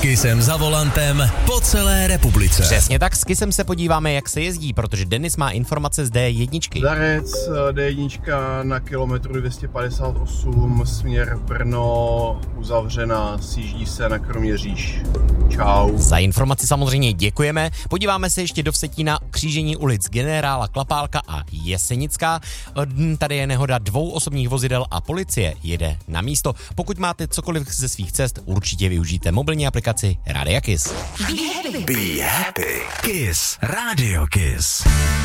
Kissem za volantem po celé republice. Přesně tak, s Kissem se podíváme, jak se jezdí, protože Denis má informace z D1. Darec, D1 na kilometru 258, směr Brno, uzavřená, sjíždí se na Kroměříž. Čau. Za informaci samozřejmě děkujeme. Podíváme se ještě do Vsetína, křížení ulic Generála Klapálka a Jesenická. Tady je nehoda 2 osobních vozidel a policie jede na místo. Pokud máte cokoliv ze svých cest, určitě využijte mobilní aplikaci Rádia Kiss. Be happy. Kiss. Radio Kiss.